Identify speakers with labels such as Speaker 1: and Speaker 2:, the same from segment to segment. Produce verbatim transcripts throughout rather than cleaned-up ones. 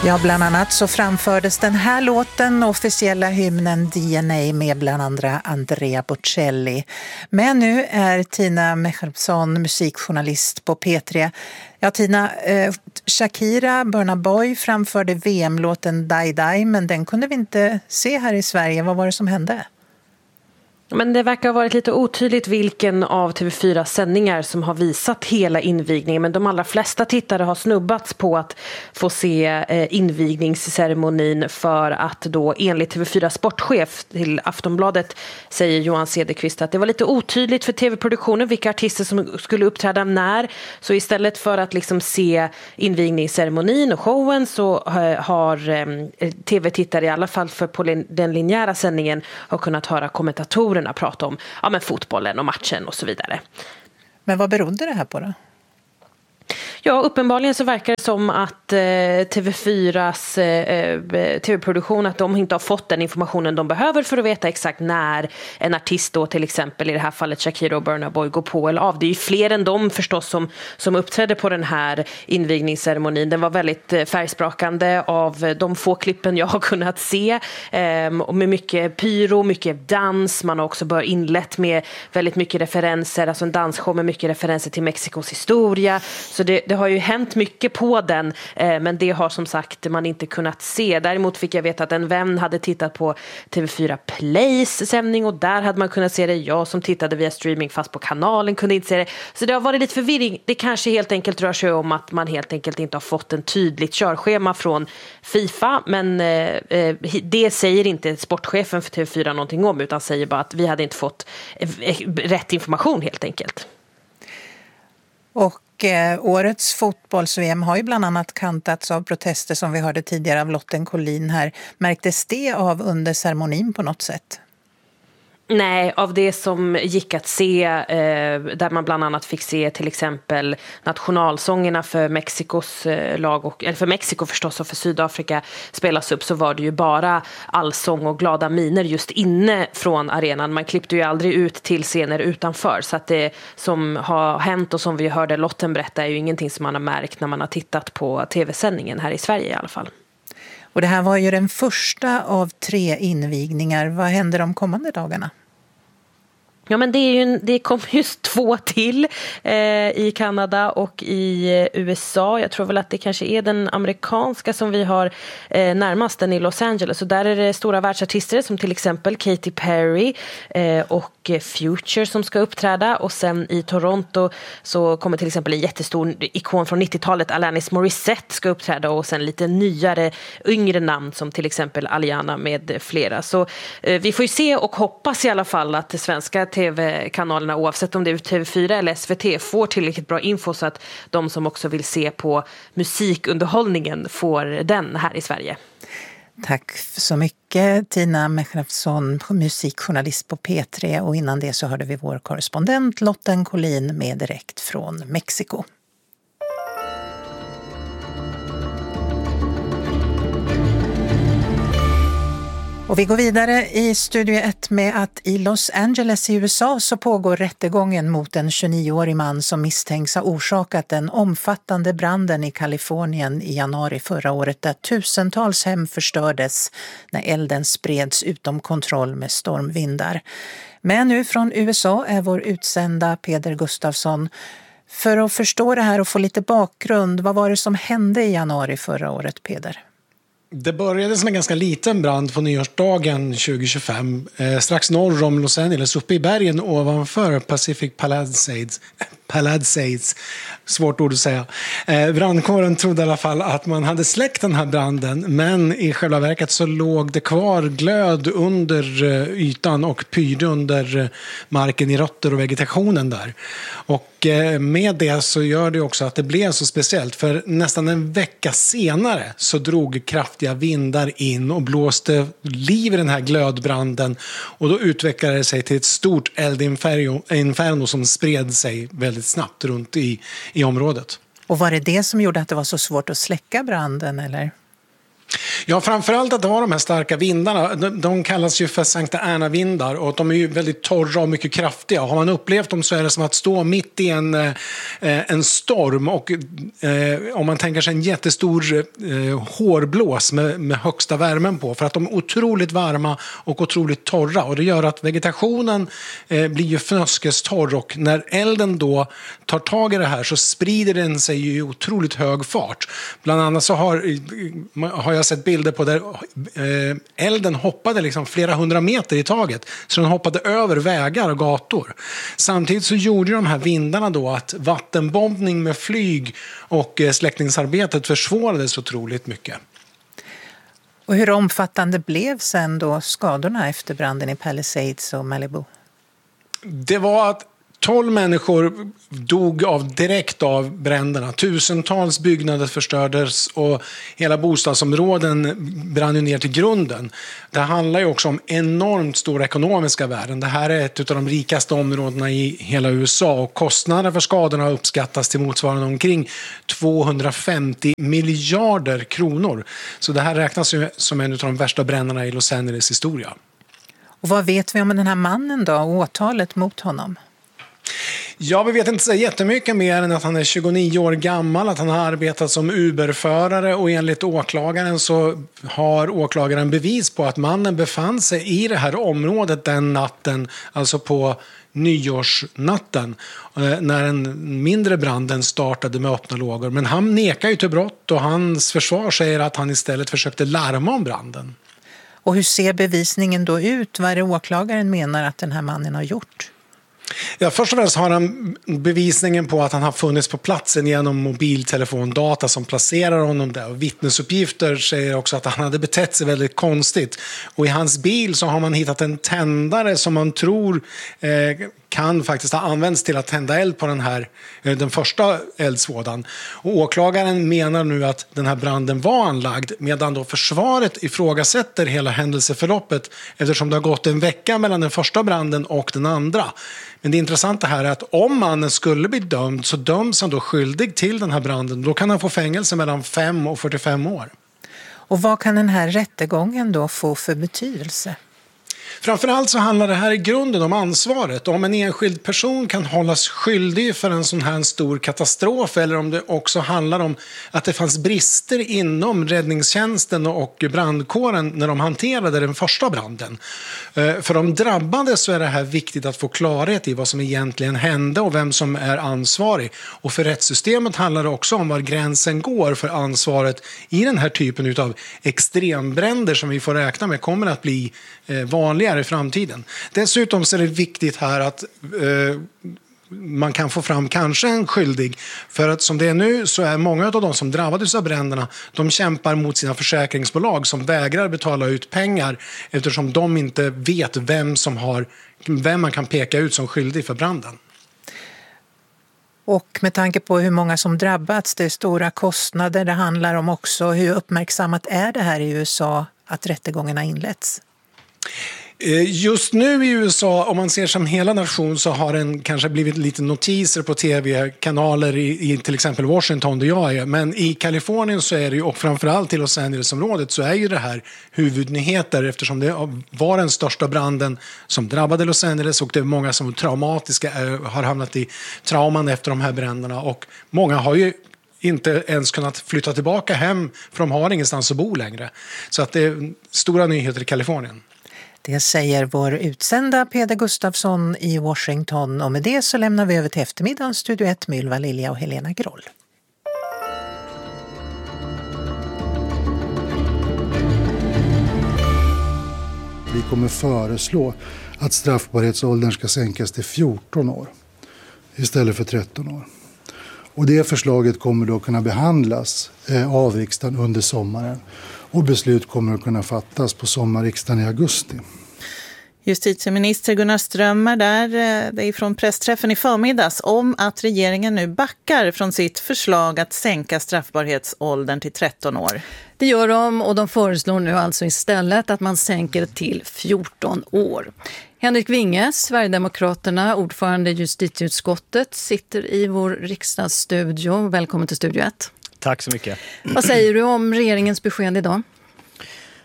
Speaker 1: Ja, bland annat så framfördes den här låten, officiella hymnen D N A med bland andra Andrea Bocelli. Men nu är Tina Mechelsson musikjournalist på P tre. Ja, Tina, eh, Shakira, Burna Boy framförde V M-låten Die Die, men den kunde vi inte se här i Sverige. Vad var det som hände?
Speaker 2: Men det verkar ha varit lite otydligt vilken av T V fyra sändningar som har visat hela invigningen. Men de allra flesta tittare har snubbats på att få se eh, invigningsceremonin, för att då enligt T V fyra sportchef till Aftonbladet säger Johan Cederqvist att det var lite otydligt för T V-produktionen vilka artister som skulle uppträda när. Så istället för att liksom se invigningsceremonin och showen så eh, har eh, T V-tittare, i alla fall för på den linjära sändningen, har kunnat höra kommentatorerna prata om ja, men fotbollen och matchen och så vidare.
Speaker 1: Men vad berodde det här på då?
Speaker 2: Ja, uppenbarligen så verkar det som att eh, T V fyras eh, T V-produktion, att de inte har fått den informationen de behöver för att veta exakt när en artist då, till exempel i det här fallet Shakira och Burna Boy, går på eller av. Det är ju fler än de förstås som, som uppträdde på den här invigningsceremonin. Den var väldigt färgsprakande av de få klippen jag har kunnat se, eh, och med mycket pyro, mycket dans. Man har också bör inlett med väldigt mycket referenser, alltså en dansshow med mycket referenser till Mexikos historia. Så det, det har ju hänt mycket på den, eh, men det har som sagt man inte kunnat se. Däremot fick jag veta att en vän hade tittat på T V fyra Plays sändning och där hade man kunnat se det. Jag som tittade via streaming fast på kanalen kunde inte se det. Så det har varit lite förvirring. Det kanske helt enkelt rör sig om att man helt enkelt inte har fått en tydligt körschema från FIFA, men eh, det säger inte sportchefen för T V fyra någonting om, utan säger bara att vi hade inte fått eh, rätt information helt enkelt.
Speaker 1: Och eh, årets fotbolls-V M har ju bland annat kantats av protester som vi hörde tidigare av Lotten Collin här. Märktes det av under ceremonin på något sätt?
Speaker 2: Nej, av det som gick att se, eh, där man bland annat fick se till exempel nationalsångerna för Mexikos eh, lag, och, eller för Mexiko förstås och för Sydafrika spelas upp, så var det ju bara allsång och glada miner just inne från arenan. Man klippte ju aldrig ut till scener utanför, så att det som har hänt och som vi hörde Lotten berätta är ju ingenting som man har märkt när man har tittat på tv-sändningen här i Sverige i alla fall.
Speaker 1: Och det här var ju den första av tre invigningar. Vad händer de kommande dagarna?
Speaker 2: Ja, men det, är ju, det kommer just två till eh, i Kanada och i eh, U S A. Jag tror väl att det kanske är den amerikanska som vi har eh, närmast, den i Los Angeles. Och där är det stora världsartister som till exempel Katy Perry eh, och Future som ska uppträda. Och sen i Toronto så kommer till exempel en jättestor ikon från nittiotalet, Alanis Morissette, ska uppträda. Och sen lite nyare, yngre namn som till exempel Aliana med flera. Så eh, vi får ju se och hoppas i alla fall att det svenska tv-kanalerna, oavsett om det är T V fyra eller S V T, får tillräckligt bra info så att de som också vill se på musikunderhållningen får den här i Sverige.
Speaker 1: Tack så mycket Tina Mechelsson, musikjournalist på P tre, och innan det så hörde vi vår korrespondent Lotten Collin med direkt från Mexiko. Och vi går vidare i Studio ett med att i Los Angeles i U S A så pågår rättegången mot en tjugonioårig man som misstänks ha orsakat den omfattande branden i Kalifornien i januari förra året, där tusentals hem förstördes när elden spreds utom kontroll med stormvindar. Men nu från U S A är vår utsända Peder Gustafsson. För att förstå det här och få lite bakgrund, vad var det som hände i januari förra året, Peder?
Speaker 3: Det började som en ganska liten brand på nyårsdagen tjugo tjugofem, eh, strax norr om Los Angeles, uppe i bergen ovanför Pacific Palisades. Palisades, svårt ord att säga. Eh, brandkåren trodde i alla fall att man hade släckt den här branden, men i själva verket så låg det kvar glöd under eh, ytan och pyrde under eh, marken i rötter och vegetationen där. Och eh, med det så gör det också att det blev så speciellt, för nästan en vecka senare så drog kraftiga vindar in och blåste liv i den här glödbranden, och då utvecklade det sig till ett stort eldinferno som spred sig väldigt snabbt runt i, i området.
Speaker 1: Och var det det som gjorde att det var så svårt att släcka branden, eller?
Speaker 3: Ja, framförallt att det var de här starka vindarna. De, de kallas ju för Sankta Ana-vindar och de är ju väldigt torra och mycket kraftiga. Har man upplevt dem så är det som att stå mitt i en, eh, en storm och eh, om man tänker sig en jättestor eh, hårblås med, med högsta värmen på, för att de är otroligt varma och otroligt torra, och det gör att vegetationen eh, blir ju fnöskestorr, och när elden då tar tag i det här så sprider den sig ju i otroligt hög fart. Bland annat så har, har jag sett bilder på där eh, elden hoppade liksom flera hundra meter i taget, så den hoppade över vägar och gator. Samtidigt så gjorde de här vindarna då att vattenbombning med flyg och eh, släckningsarbetet försvårades otroligt mycket.
Speaker 1: Och hur omfattande blev sen då skadorna efter branden i Palisades och Malibu?
Speaker 3: Det var att tolv människor dog av, direkt av bränderna. Tusentals byggnader förstördes och hela bostadsområden brann ju ner till grunden. Det handlar ju också om enormt stora ekonomiska värden. Det här är ett av de rikaste områdena i hela U S A, och kostnaderna för skadorna har uppskattats till motsvarande omkring tvåhundrafemtio miljarder kronor. Så det här räknas ju som en av de värsta bränderna i Los Angeles historia.
Speaker 1: Och vad vet vi om den här mannen då, och åtalet mot honom?
Speaker 3: Ja, vi vet inte så jättemycket mer än att han är tjugonio år gammal, att han har arbetat som Uber-förare, och enligt åklagaren så har åklagaren bevis på att mannen befann sig i det här området den natten, alltså på nyårsnatten, när en mindre branden startade med öppna lågor. Men han nekar ju till brott, och hans försvar säger att han istället försökte larma om branden.
Speaker 1: Och hur ser bevisningen då ut? Vad är det åklagaren menar att den här mannen har gjort?
Speaker 3: Ja, först och främst har han bevisningen på att han har funnits på platsen genom mobiltelefondata som placerar honom där. Och vittnesuppgifter säger också att han hade betett sig väldigt konstigt. Och i hans bil så har man hittat en tändare som man tror eh, kan faktiskt ha använts till att tända eld på den här, den första eldsvådan. Och åklagaren menar nu att den här branden var anlagd, medan då försvaret ifrågasätter hela händelseförloppet, eftersom det har gått en vecka mellan den första branden och den andra. Men det intressanta här är att om mannen skulle bli dömd, så döms han då skyldig till den här branden. Då kan han få fängelse mellan fem och fyrtiofem år.
Speaker 1: Och vad kan den här rättegången då få för betydelse?
Speaker 3: Framförallt så handlar det här i grunden om ansvaret. Om en enskild person kan hållas skyldig för en sån här stor katastrof, eller om det också handlar om att det fanns brister inom räddningstjänsten och brandkåren när de hanterade den första branden. För de drabbade så är det här viktigt att få klarhet i vad som egentligen hände och vem som är ansvarig. Och för rättssystemet handlar det också om var gränsen går för ansvaret i den här typen av extrembränder som vi får räkna med kommer att bli vanligare i framtiden. Dessutom så är det viktigt här att eh, man kan få fram kanske en skyldig, för att som det är nu så är många av de som drabbades av bränderna, de kämpar mot sina försäkringsbolag som vägrar betala ut pengar eftersom de inte vet vem som har, vem man kan peka ut som skyldig för branden.
Speaker 1: Och med tanke på hur många som drabbats, det är stora kostnader, det handlar om också hur uppmärksammat är det här i U S A att rättegångarna inletts?
Speaker 3: Just nu i U S A, om man ser som hela nation, så har den kanske blivit lite notiser på tv-kanaler i, i till exempel Washington där jag är. Men i Kalifornien så är det ju, och framförallt i Los Angeles-området, så är ju det här huvudnyheter, eftersom det var den största branden som drabbade Los Angeles, och det är många som traumatiska har hamnat i trauman efter de här bränderna, och många har ju inte ens kunnat flytta tillbaka hem, för de har ingenstans att bo längre. Så att det är stora nyheter i Kalifornien.
Speaker 1: Det säger vår utsända Peder Gustafsson i Washington, och med det så lämnar vi över till eftermiddagens Studio ett med Ylva Lilja och Helena Groll.
Speaker 4: Vi kommer föreslå att straffbarhetsåldern ska sänkas till fjorton år istället för tretton år. Och det förslaget kommer då kunna behandlas eh, av riksdagen under sommaren. Och beslut kommer att kunna fattas på sommarriksdagen i augusti.
Speaker 5: Justitieminister Gunnar Strömmer där, det är från pressträffen i förmiddags, om att regeringen nu backar från sitt förslag att sänka straffbarhetsåldern till tretton år.
Speaker 6: Det gör de, och de föreslår nu alltså istället att man sänker till fjorton år. Henrik Winge, Sverigedemokraterna, ordförande i justitieutskottet, sitter i vår riksdagsstudio. Välkommen till Studio ett.
Speaker 7: Tack så mycket.
Speaker 6: Vad säger du om regeringens besked idag?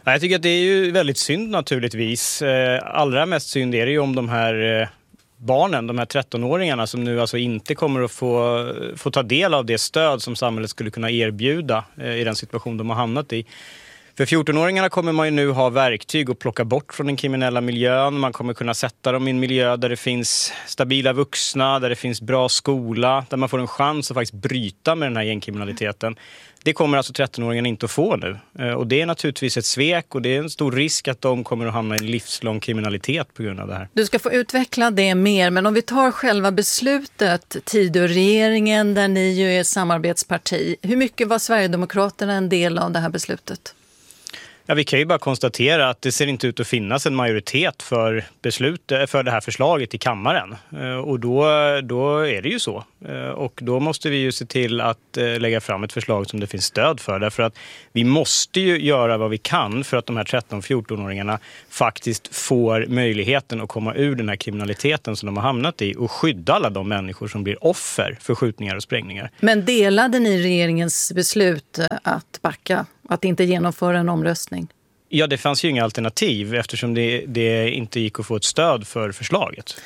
Speaker 7: Jag tycker att det är ju väldigt synd naturligtvis. Allra mest synd är det ju om de här barnen, de här trettonåringarna som nu alltså inte kommer att få, få ta del av det stöd som samhället skulle kunna erbjuda i den situation de har hamnat i. För fjortonåringarna kommer man ju nu ha verktyg att plocka bort från den kriminella miljön. Man kommer kunna sätta dem i en miljö där det finns stabila vuxna, där det finns bra skola, där man får en chans att faktiskt bryta med den här gängkriminaliteten. Det kommer alltså trettonåringarna inte att få nu. Och det är naturligtvis ett svek och det är en stor risk att de kommer att hamna i en livslång kriminalitet på grund av det här.
Speaker 6: Du ska få utveckla det mer, men om vi tar själva beslutet, Tidöregeringen där ni ju är samarbetsparti. Hur mycket var Sverigedemokraterna en del av det här beslutet?
Speaker 7: Ja, vi kan ju bara konstatera att det ser inte ut att finnas en majoritet för, beslut, för det här förslaget i kammaren. Och då, då är det ju så. Och då måste vi ju se till att lägga fram ett förslag som det finns stöd för. Därför att vi måste ju göra vad vi kan för att de här tretton-fjorton-åringarna faktiskt får möjligheten att komma ur den här kriminaliteten som de har hamnat i och skydda alla de människor som blir offer för skjutningar och sprängningar.
Speaker 6: Men delade ni regeringens beslut att backa? Att inte genomföra en omröstning?
Speaker 7: Ja, det fanns ju inga alternativ eftersom det, det inte gick att få ett stöd för förslaget.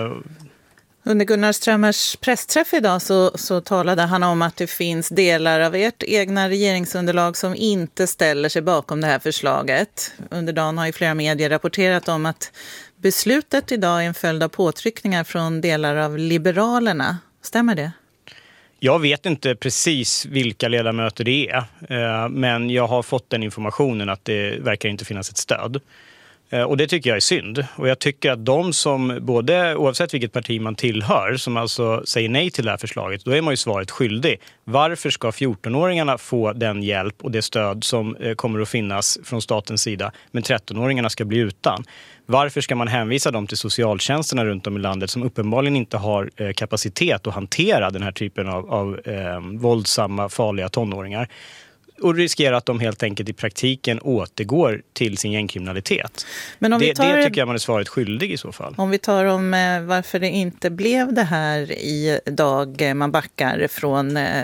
Speaker 5: Under Gunnar Strömmers pressträff idag så, så talade han om att det finns delar av ert egna regeringsunderlag som inte ställer sig bakom det här förslaget. Under dagen har ju flera medier rapporterat om att beslutet idag är en följd av påtryckningar från delar av Liberalerna. Stämmer det?
Speaker 7: Jag vet inte precis vilka ledamöter det är, men jag har fått den informationen att det verkar inte finnas ett stöd. Och det tycker jag är synd. Och jag tycker att de som, både oavsett vilket parti man tillhör, som alltså säger nej till det här förslaget, då är man ju svaret skyldig. Varför ska fjorton-åringarna få den hjälp och det stöd som kommer att finnas från statens sida, men tretton-åringarna ska bli utan? Varför ska man hänvisa dem till socialtjänsterna runt om i landet som uppenbarligen inte har eh, kapacitet att hantera den här typen av, av eh, våldsamma, farliga tonåringar? Och riskerar att de helt enkelt i praktiken återgår till sin gängkriminalitet. Men om det, vi tar, det tycker jag man är svaret skyldig i så fall.
Speaker 5: Om vi tar om eh, varför det inte blev det här idag, eh, man backar från eh,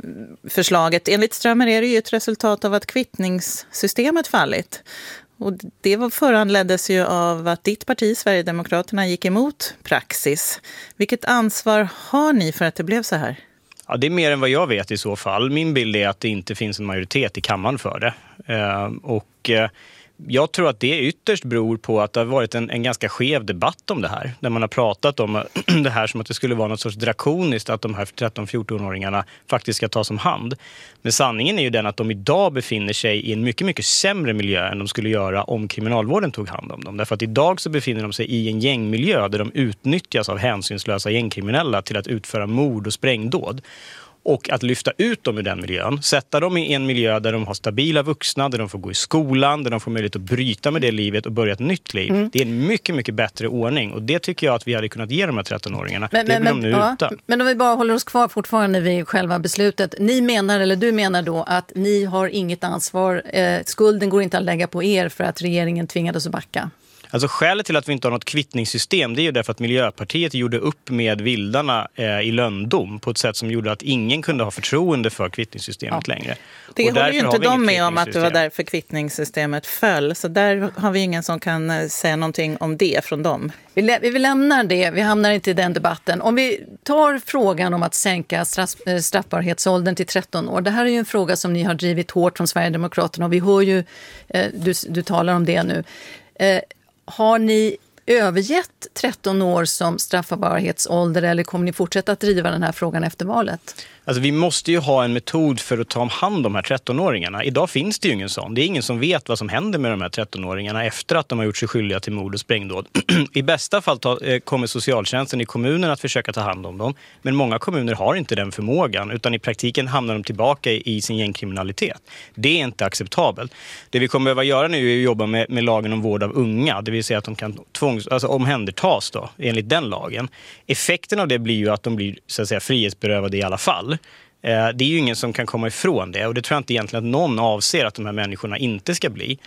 Speaker 5: förslaget. Enligt Strömmer är det ju ett resultat av att kvittningssystemet fallit. Och det föranleddes ju av att ditt parti, Sverigedemokraterna, gick emot praxis. Vilket ansvar har ni för att det blev så här?
Speaker 7: Ja, det är mer än vad jag vet i så fall. Min bild är att det inte finns en majoritet i kammaren för det. Eh, och eh, jag tror att det ytterst beror på att det har varit en, en ganska skev debatt om det här. Där man har pratat om det här som att det skulle vara något sorts drakoniskt att de här tretton-fjorton-åringarna faktiskt ska tas om hand. Men sanningen är ju den att de idag befinner sig i en mycket, mycket sämre miljö än de skulle göra om kriminalvården tog hand om dem. Därför att idag så befinner de sig i en gängmiljö där de utnyttjas av hänsynslösa gängkriminella till att utföra mord och sprängdåd. Och att lyfta ut dem ur den miljön, sätta dem i en miljö där de har stabila vuxna, där de får gå i skolan, där de får möjlighet att bryta med det livet och börja ett nytt liv. Mm. Det är en mycket, mycket bättre ordning. Och det tycker jag att vi hade kunnat ge de här tretton-åringarna. Men, det blir de nu ja, utan.
Speaker 6: Men om vi bara håller oss kvar fortfarande vid själva beslutet. Ni menar, eller du menar då, att ni har inget ansvar. Eh, skulden går inte att lägga på er för att regeringen tvingades att backa.
Speaker 7: Alltså skälet till att vi inte har något kvittningssystem, det är ju därför att Miljöpartiet gjorde upp med vildarna eh, i lönndom på ett sätt som gjorde att ingen kunde ha förtroende för kvittningssystemet ja. längre.
Speaker 5: Det håller ju inte de med om att det var därför kvittningssystemet föll. Så där har vi ingen som kan säga någonting om det från dem.
Speaker 6: Vi, lä- vi lämnar det, vi hamnar inte i den debatten. Om vi tar frågan om att sänka straff- straffbarhetsåldern till tretton år. Det här är ju en fråga som ni har drivit hårt från Sverigedemokraterna och vi hör ju, eh, du, du talar om det nu. Eh, Har ni övergett tretton år som straffbarhetsålder eller kommer ni fortsätta att driva den här frågan efter valet?
Speaker 7: Alltså vi måste ju ha en metod för att ta om hand om de här tretton-åringarna. Idag finns det ju ingen sån. Det är ingen som vet vad som händer med de här tretton-åringarna efter att de har gjort sig skyldiga till mord och sprängdåd. I bästa fall ta, eh, kommer socialtjänsten i kommunen att försöka ta hand om dem. Men många kommuner har inte den förmågan utan i praktiken hamnar de tillbaka i, i sin gängkriminalitet. Det är inte acceptabelt. Det vi kommer behöva göra nu är att jobba med, med lagen om vård av unga. Det vill säga att de kan tvångs, alltså omhändertas då, enligt den lagen. Effekten av det blir ju att de blir så att säga, frihetsberövade i alla fall. Det är ju ingen som kan komma ifrån det och det tror jag inte egentligen att någon avser att de här människorna inte ska bli.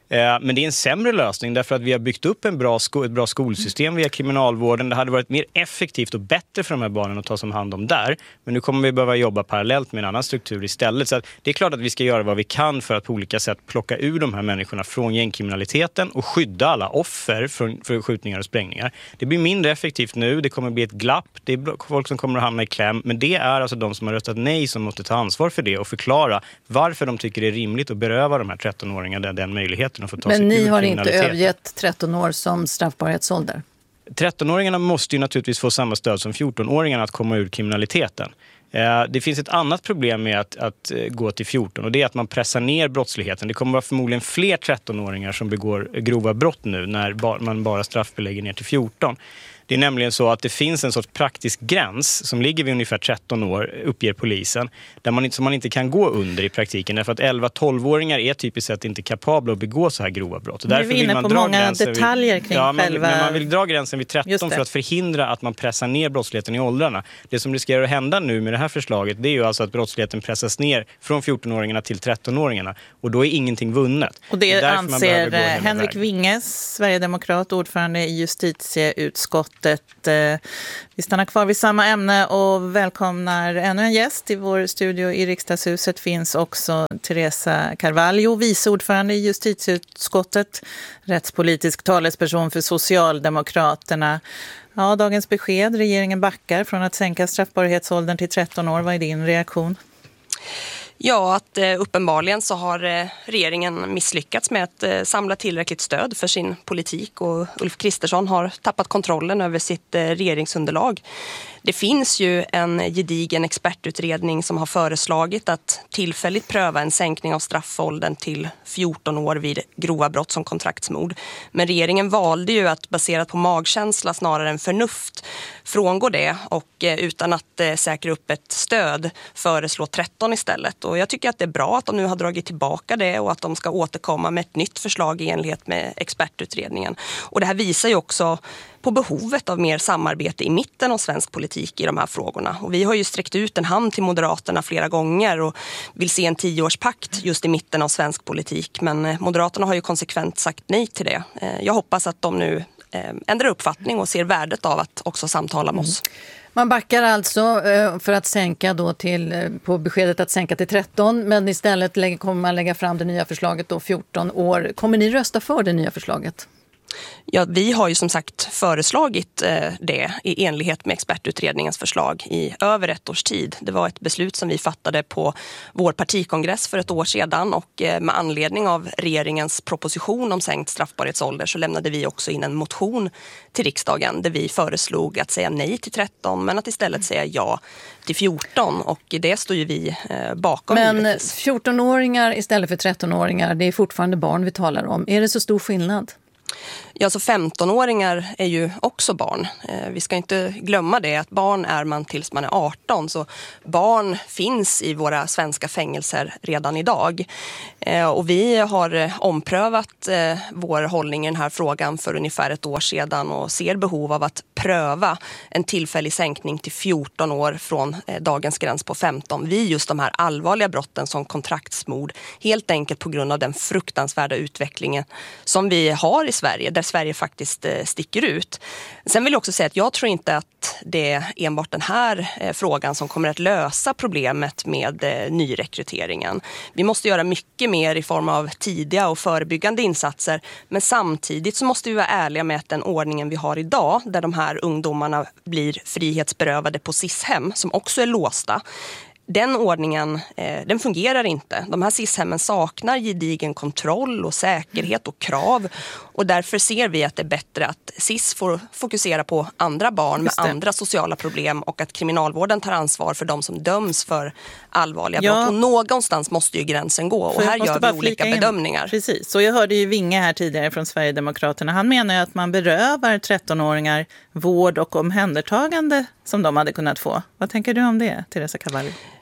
Speaker 7: Men det är en sämre lösning därför att vi har byggt upp en bra sko- ett bra skolsystem via kriminalvården. Det hade varit mer effektivt och bättre för de här barnen att ta som hand om där. Men nu kommer vi behöva jobba parallellt med en annan struktur istället. Så att det är klart att vi ska göra vad vi kan för att på olika sätt plocka ur de här människorna från gängkriminaliteten och skydda alla offer för, för skjutningar och sprängningar. Det blir mindre effektivt nu. Det kommer bli ett glapp. Det är folk som kommer att hamna i kläm. Men det är alltså de som har röstat nej som måste ta ansvar för det och förklara varför de tycker det är rimligt att beröva de här tretton-åringarna den möjligheten att få ta sig ur
Speaker 6: kriminaliteten. Men ni har inte
Speaker 7: kriminaliteten.
Speaker 6: övergett tretton år som straffbarhetsålder?
Speaker 7: tretton-åringarna måste ju naturligtvis få samma stöd som fjorton-åringarna att komma ur kriminaliteten. Det finns ett annat problem med att, att gå till fjorton och det är att man pressar ner brottsligheten. Det kommer vara förmodligen fler tretton-åringar som begår grova brott nu när man bara straffbelägger ner till fjorton. Det är nämligen så att det finns en sorts praktisk gräns som ligger vid ungefär tretton år, uppger polisen, där man inte, som man inte kan gå under i praktiken. Därför att elva-tolv-åringar är typiskt sett inte kapabla att begå så här grova brott. Och därför
Speaker 5: vi är inne
Speaker 7: vill man
Speaker 5: på
Speaker 7: dra
Speaker 5: många detaljer
Speaker 7: vid,
Speaker 5: kring
Speaker 7: ja, man,
Speaker 5: själva...
Speaker 7: men man vill dra gränsen vid tretton för att förhindra att man pressar ner brottsligheten i åldrarna. Det som riskerar att hända nu med det här förslaget, det är ju alltså att brottsligheten pressas ner från fjorton-åringarna till tretton-åringarna. Och då är ingenting vunnet.
Speaker 5: Och det, det anser Henrik
Speaker 7: vägen.
Speaker 5: Winges, Sverigedemokrat, ordförande i justitieutskottet. Vi stannar kvar vid samma ämne och välkomnar ännu en gäst. I vår studio i Riksdagshuset finns också Teresa Carvalho, vice ordförande i justitieutskottet, rättspolitisk talesperson för Socialdemokraterna. Ja, dagens besked, regeringen backar från att sänka straffbarhetsåldern till tretton år. Vad är din reaktion?
Speaker 8: Ja, att eh, uppenbarligen så har eh, regeringen misslyckats med att eh, samla tillräckligt stöd för sin politik och Ulf Kristersson har tappat kontrollen över sitt eh, regeringsunderlag. Det finns ju en gedigen expertutredning som har föreslagit att tillfälligt pröva en sänkning av straffåldern till fjorton år vid grova brott som kontraktsmord. Men regeringen valde ju att baserat på magkänsla snarare än förnuft frångå det och eh, utan att eh, säkra upp ett stöd föreslå tretton istället. Och jag tycker att det är bra att de nu har dragit tillbaka det och att de ska återkomma med ett nytt förslag i enlighet med expertutredningen. Och det här visar ju också på behovet av mer samarbete i mitten av svensk politik i de här frågorna. Och vi har ju sträckt ut en hand till Moderaterna flera gånger och vill se en tioårspakt just i mitten av svensk politik. Men Moderaterna har ju konsekvent sagt nej till det. Jag hoppas att de nu ändrar uppfattning och ser värdet av att också samtala med oss. Mm.
Speaker 6: Man backar alltså för att sänka då till, på beskedet att sänka till tretton, men istället kommer man lägga fram det nya förslaget då fjorton år. Kommer ni rösta för det nya förslaget?
Speaker 8: Ja, vi har ju som sagt föreslagit eh, det i enlighet med expertutredningens förslag i över ett års tid. Det var ett beslut som vi fattade på vår partikongress för ett år sedan och eh, med anledning av regeringens proposition om sänkt straffbarhetsålder så lämnade vi också in en motion till riksdagen där vi föreslog att säga nej till tretton men att istället säga ja till fjorton och det står ju vi eh, bakom.
Speaker 6: Men fjorton-åringar istället för tretton-åringar, det är fortfarande barn vi talar om. Är det så stor skillnad?
Speaker 8: Ja, så femton-åringar är ju också barn. Eh, vi ska inte glömma det att barn är man tills man är arton. Så barn finns i våra svenska fängelser redan idag. Eh, och vi har omprövat eh, vår hållning i den här frågan för ungefär ett år sedan och ser behov av att pröva en tillfällig sänkning till fjorton år från eh, dagens gräns på femton. Vid just de här allvarliga brotten som kontraktsmord. Helt enkelt på grund av den fruktansvärda utvecklingen som vi har i Sverige, där Sverige faktiskt eh, sticker ut. Sen vill jag också säga att jag tror inte att det är enbart den här eh, frågan som kommer att lösa problemet med eh, nyrekryteringen. Vi måste göra mycket mer i form av tidiga och förebyggande insatser, men samtidigt så måste vi vara ärliga med att den ordningen vi har idag, där de här ungdomarna blir frihetsberövade på S I S-hem, som också är låsta, den ordningen, eh, den fungerar inte. De här S I S-hemmen saknar gedigen kontroll och säkerhet och krav. Och därför ser vi att det är bättre att S I S får fokusera på andra barn med andra sociala problem och att kriminalvården tar ansvar för de som döms för allvarliga ja. brott. Och någonstans måste ju gränsen gå. Och här gör vi olika bedömningar.
Speaker 5: Precis, så jag hörde ju Winge här tidigare från Sverigedemokraterna. Han menar ju att man berövar tretton-åringar vård och omhändertagande som de hade kunnat få. Vad tänker du om det, Teresa Carvalho?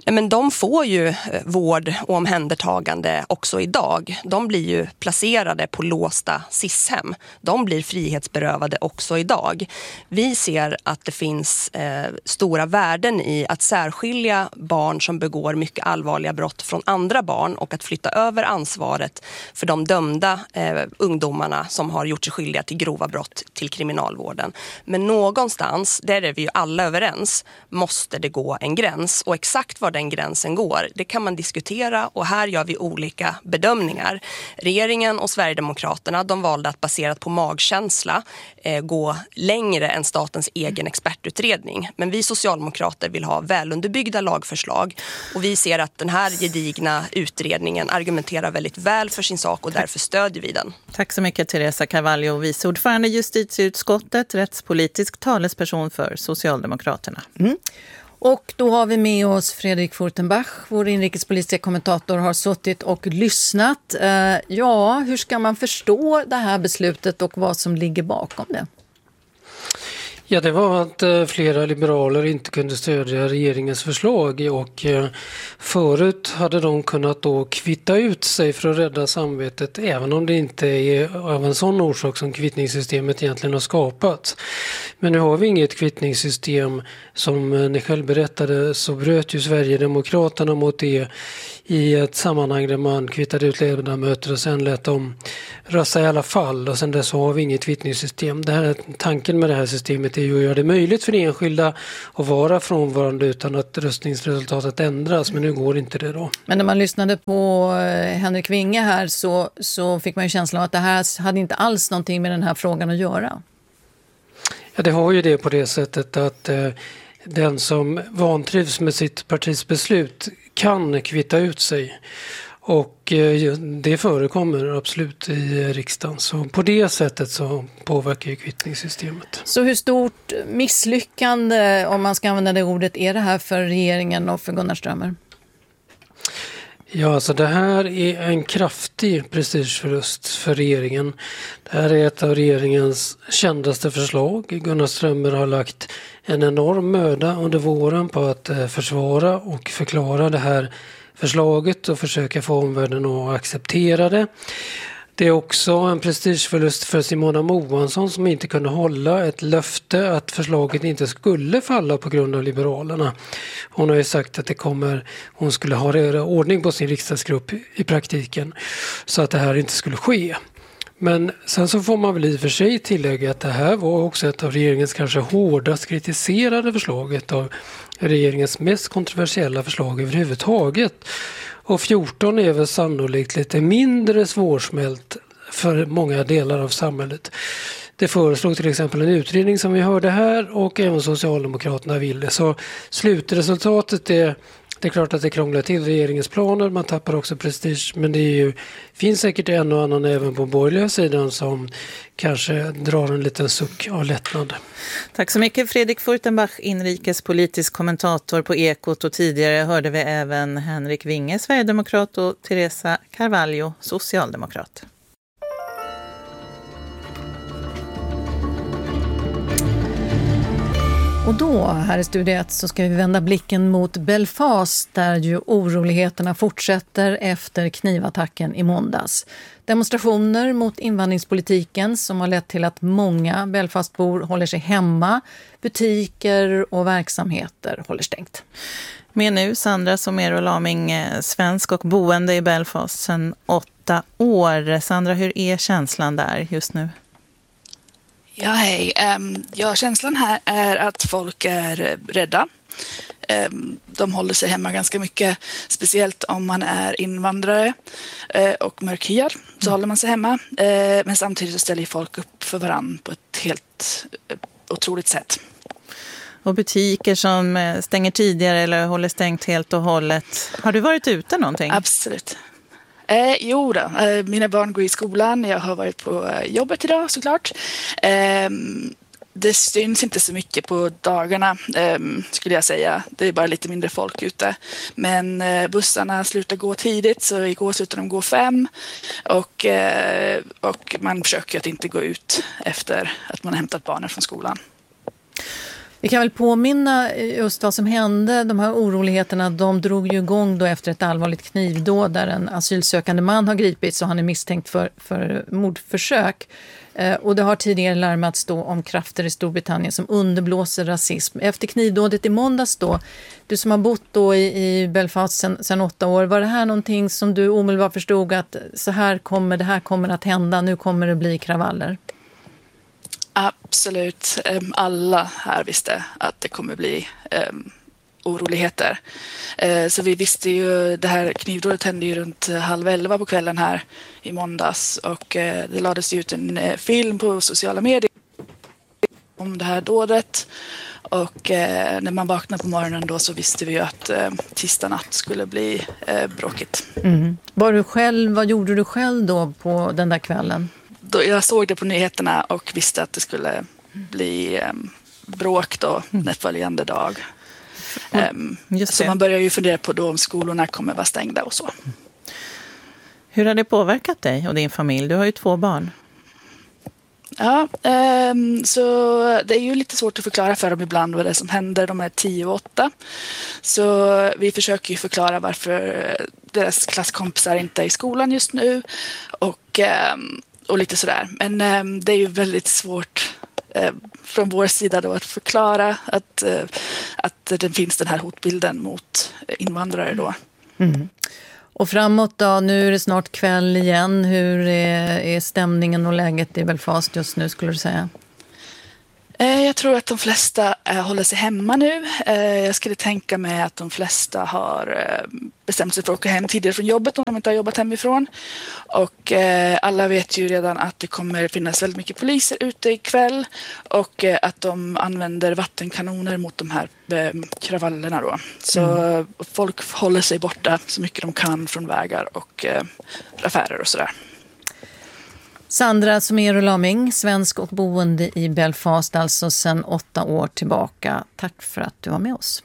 Speaker 8: Men de får ju vård och omhändertagande också idag. De blir ju placerade på låsta S I S-hem. De blir frihetsberövade också idag. Vi ser att det finns eh, stora värden i att särskilja barn som begår mycket allvarliga brott från andra barn och att flytta över ansvaret för de dömda eh, ungdomarna som har gjort sig skyldiga till grova brott till kriminalvården. Men någonstans, där är vi ju alla överens, måste det gå en gräns. Och exakt var den gränsen går, det kan man diskutera, och här gör vi olika bedömningar. Regeringen och Sverigedemokraterna, de valde att baserat på magkänsla eh, gå längre än statens egen expertutredning. Men vi socialdemokrater vill ha välunderbyggda lagförslag, och vi ser att den här gedigna utredningen argumenterar väldigt väl för sin sak, och därför stödjer vi den.
Speaker 5: Tack så mycket, Teresa Carvalho, vice ordförande i justitieutskottet, rättspolitisk talesperson för Socialdemokraterna.
Speaker 6: Mm. Och då har vi med oss Fredrik Furtenbach, vår inrikespolitiska kommentator, har suttit och lyssnat. Eh, ja, hur ska man förstå det här beslutet och vad som ligger bakom det?
Speaker 9: Ja, det var att eh, flera liberaler inte kunde stödja regeringens förslag, och eh, förut hade de kunnat då kvitta ut sig för att rädda samvetet, även om det inte är av en sån orsak som kvittningssystemet egentligen har skapat. Men nu har vi inget kvittningssystem. Som eh, ni själv berättade så bröt ju Sverigedemokraterna mot det i ett sammanhang där man kvittade ut ledamöter och sen lät dem rösta i alla fall, och sen dess har vi inget kvittningssystem. Det här, tanken med det här systemet är ju att göra det möjligt för enskilda att vara frånvarande utan att röstningsresultatet ändras, men nu går inte det då.
Speaker 6: Men när man lyssnade på Henrik Winge här så, så fick man ju känslan av att det här hade inte alls någonting med den här frågan att göra.
Speaker 9: Ja, det har ju det på det sättet att eh, den som vantrivs med sitt partis beslut kan kvitta ut sig, och eh, det förekommer absolut i riksdagen, så på det sättet så påverkar ju kvittningssystemet.
Speaker 6: Så hur stort misslyckande, om man ska använda det ordet, är det här för regeringen och för Gunnar Strömmer?
Speaker 9: Ja, alltså det här är en kraftig prestigeförlust för regeringen. Det här är ett av regeringens kändaste förslag. Gunnar Strömmer har lagt en enorm möda under våren på att försvara och förklara det här förslaget och försöka få omvärlden att acceptera det. Det är också en prestigeförlust för Simona Moansson som inte kunde hålla ett löfte att förslaget inte skulle falla på grund av Liberalerna. Hon har ju sagt att det kommer, hon skulle ha ordning på sin riksdagsgrupp i praktiken så att det här inte skulle ske. Men sen så får man väl i och för sig tillägga att det här var också ett av regeringens kanske hårdast kritiserade förslag, ett av regeringens mest kontroversiella förslag överhuvudtaget. Och fjorton är väl sannolikt lite mindre svårsmält för många delar av samhället. Det föreslog till exempel en utredning som vi hörde här, och även Socialdemokraterna ville. Så slutresultatet är, det är klart att det krånglar till regeringens planer, man tappar också prestige, men det är ju, finns säkert en och annan även på borgerliga sidan som kanske drar en liten suck av lättnad.
Speaker 5: Tack så mycket, Fredrik Furtenbach, inrikespolitisk kommentator på Ekot, och tidigare hörde vi även Henrik Winge, Sverigedemokrat, och Teresa Carvalho, Socialdemokrat.
Speaker 6: Och då, här i studiet, så ska vi vända blicken mot Belfast, där ju oroligheterna fortsätter efter knivattacken i måndags. Demonstrationer mot invandringspolitiken som har lett till att många Belfastbor håller sig hemma, butiker och verksamheter håller stängt.
Speaker 5: Med nu Sandra Somero Laming, svensk och boende i Belfast sedan åtta år. Sandra, hur är känslan där just nu?
Speaker 10: Ja, hej. Um, ja, känslan här är att folk är rädda. Um, de håller sig hemma ganska mycket, speciellt om man är invandrare uh, och mörkhyad, så mm. håller man sig hemma. Uh, men samtidigt så ställer folk upp för varann på ett helt uh, otroligt sätt.
Speaker 5: Och butiker som stänger tidigare eller håller stängt helt och hållet. Har du varit ute någonting?
Speaker 10: Absolut. Eh, jo då, eh, mina barn går i skolan, jag har varit på eh, jobbet idag såklart. Eh, det syns inte så mycket på dagarna eh, skulle jag säga, det är bara lite mindre folk ute. Men eh, bussarna slutar gå tidigt, så igår slutade de gå fem, och, eh, och man försöker att inte gå ut efter att man har hämtat barnen från skolan.
Speaker 5: Vi kan väl påminna just vad som hände. De här oroligheterna, de drog ju igång då efter ett allvarligt knivdåd där en asylsökande man har gripits och han är misstänkt för, för mordförsök. Och det har tidigare larmats då om krafter i Storbritannien som underblåser rasism. Efter knivdådet i måndags då, du som har bott då i, i Belfast sedan, sedan åtta år, var det här någonting som du omedelbart förstod att så här kommer det här kommer att hända, nu kommer det bli kravaller?
Speaker 10: Absolut. Alla här visste att det kommer bli um, oroligheter. Uh, så vi visste ju, det här knivdådet hände ju runt halv elva på kvällen här i måndags och uh, det lades ut en uh, film på sociala medier om det här dådet. Och uh, när man vaknade på morgonen då så visste vi ju att uh, tisdag natt skulle bli uh, bråkigt.
Speaker 5: Mm. Var du själv, vad gjorde du själv då på den där kvällen?
Speaker 10: Då jag såg det på nyheterna och visste att det skulle bli um, bråk då mm. följande dag. Um, så man börjar ju fundera på då om skolorna kommer vara stängda och så.
Speaker 5: Hur har det påverkat dig och din familj? Du har ju två barn.
Speaker 10: Ja, um, så det är ju lite svårt att förklara för dem ibland vad det är som händer. De är tio och åtta. Så vi försöker ju förklara varför deras klasskompisar inte är i skolan just nu. Och... Um, Och lite sådär. Men um, det är ju väldigt svårt uh, från vår sida då att förklara att, uh, att det finns den här hotbilden mot invandrare då.
Speaker 5: Mm. Och framåt då, nu är det snart kväll igen. Hur är, är stämningen och läget i Belfast just nu skulle du säga?
Speaker 10: Jag tror att de flesta håller sig hemma nu. Jag skulle tänka mig att de flesta har bestämt sig för att åka hem tidigare från jobbet om de inte har jobbat hemifrån. Och alla vet ju redan att det kommer finnas väldigt mycket poliser ute ikväll och att de använder vattenkanoner mot de här kravallerna då. Så mm. folk håller sig borta så mycket de kan från vägar och affärer och sådär.
Speaker 5: Sandra Somero Laming, svensk och boende i Belfast, alltså sedan åtta år tillbaka. Tack för att du var med oss.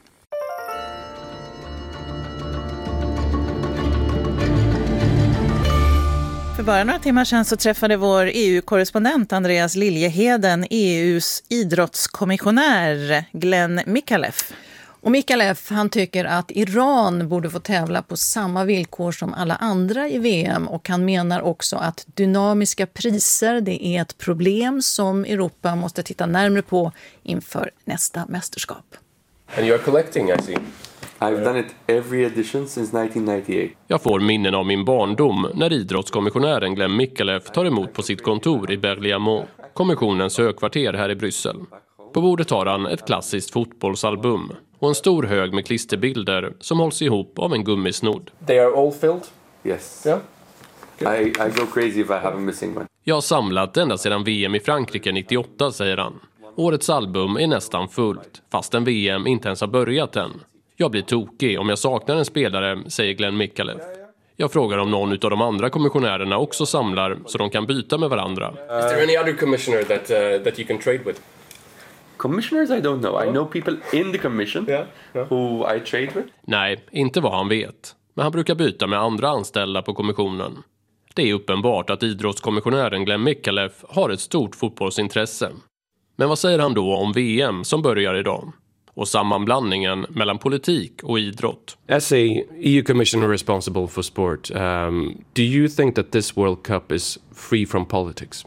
Speaker 5: För bara några timmar sedan så träffade vår E U-korrespondent Andreas Liljeheden E U:s idrottskommissionär Glenn Micallef. Och Micallef, han tycker att Iran borde få tävla på samma villkor som alla andra i V M och han menar också att dynamiska priser det är ett problem som Europa måste titta närmare på inför nästa mästerskap.
Speaker 11: And you are collecting, I see.
Speaker 12: I've done it every edition since nineteen ninety-eight.
Speaker 11: Jag får minnen av min barndom när idrottskommissionären Glenn Micallef tar emot på sitt kontor i Berlaymont, kommissionens högkvarter här i Bryssel. På bordet har han ett klassiskt fotbollsalbum och en stor hög med klisterbilder som hålls ihop av en gummisnodd. They are all filled?
Speaker 12: Yes. Yeah. I, I go crazy if I have a missing one.
Speaker 11: Jag har samlat ända sedan V M i Frankrike nittioåtta, säger han. Årets album är nästan fullt, fastän V M inte ens har börjat än. Jag blir tokig om jag saknar en spelare, säger Glenn Micallef. Jag frågar om någon av de andra kommissionärerna också samlar så de kan byta med varandra.
Speaker 12: Uh, Is there any other commissioner that, uh, that you can trade with? Commissioners, I don't know. I know people in the commission yeah, yeah. who I trade with.
Speaker 11: Nej, inte vad han vet. Men han brukar byta med andra anställda på kommissionen. Det är uppenbart att idrottskommissionären Glenn Micallef har ett stort fotbollsintresse. Men vad säger han då om V M som börjar idag? Och sammanblandningen mellan politik och idrott.
Speaker 13: As a E U commissioner responsible for sport, um, do you think that this World Cup is free from politics?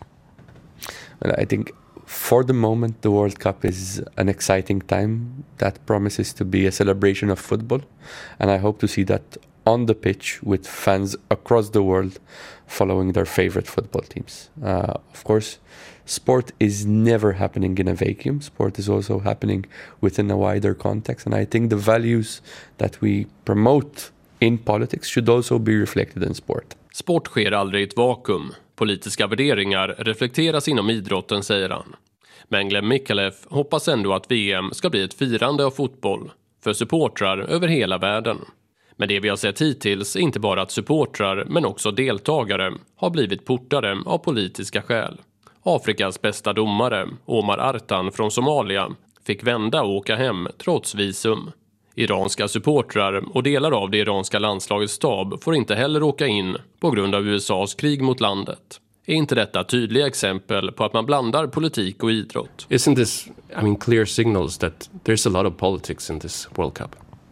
Speaker 12: Well, I think for the moment the World Cup is an exciting time that promises to be a celebration of football, and I hope to see that on the pitch with fans across the world following their favorite football teams. Uh, of course, sport is never happening in a vacuum. Sport is also happening within a wider context, and I think the values that we promote in politics should also be reflected in sport.
Speaker 11: Sport sker aldrig i ett vakuum. Politiska värderingar reflekteras inom idrotten, säger han. Men Glenn Micallef hoppas ändå att V M ska bli ett firande av fotboll för supportrar över hela världen. Men det vi har sett hittills är inte bara att supportrar men också deltagare har blivit portare av politiska skäl. Afrikas bästa domare, Omar Artan från Somalia, fick vända och åka hem trots visum. Iranska supportrar och delar av det iranska landslagets stab får inte heller åka in på grund av U S A:s krig mot landet. Är inte detta tydliga exempel på att man blandar politik och idrott?
Speaker 13: Isn't this, I mean, clear signals that there's a lot of politics in this World Cup?